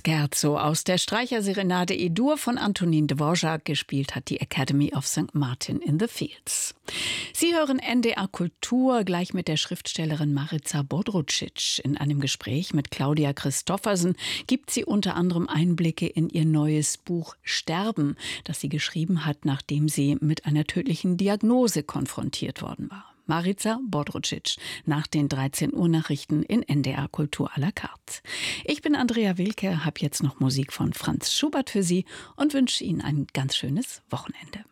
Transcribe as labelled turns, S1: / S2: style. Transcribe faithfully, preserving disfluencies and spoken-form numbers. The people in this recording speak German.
S1: Scherzo aus der Streicherserenade E-Dur von Antonin Dvorak, gespielt hat die Academy of Sankt Martin in the Fields. Sie hören N D R Kultur gleich mit der Schriftstellerin Marica Bodrucic. In einem Gespräch mit Claudia Christoffersen gibt sie unter anderem Einblicke in ihr neues Buch Sterben, das sie geschrieben hat, nachdem sie mit einer tödlichen Diagnose konfrontiert worden war. Marica Bodrucic nach den dreizehn Uhr Nachrichten in N D R Kultur à la carte. Ich bin Andrea Wilke, habe jetzt noch Musik von Franz Schubert für Sie und wünsche Ihnen ein ganz schönes Wochenende.